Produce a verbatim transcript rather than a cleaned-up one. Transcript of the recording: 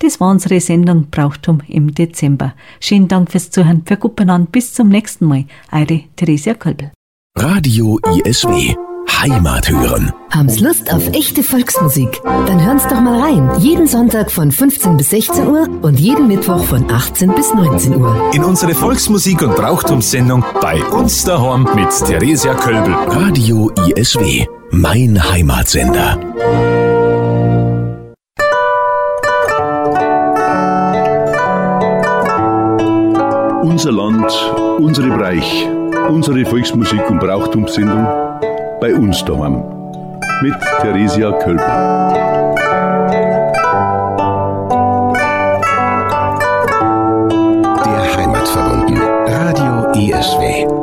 Das war unsere Sendung Brauchtum im Dezember. Schönen Dank fürs Zuhören. Für gut benannt. Bis zum nächsten Mal. Eure Theresia Kölbel. Radio I S W. Heimat hören. Haben's Lust auf echte Volksmusik? Dann hören's doch mal rein. Jeden Sonntag von fünfzehn bis sechzehn Uhr und jeden Mittwoch von achtzehn bis neunzehn Uhr. In unsere Volksmusik- und Brauchtumssendung bei uns daheim mit Theresia Kölbel. Radio I S W. Mein Heimatsender. Unser Land, unsere Bereich, unsere Volksmusik- und Brauchtumssendung bei uns daheim mit Theresia Kölbel. Der Heimatverbunden. Radio I S W.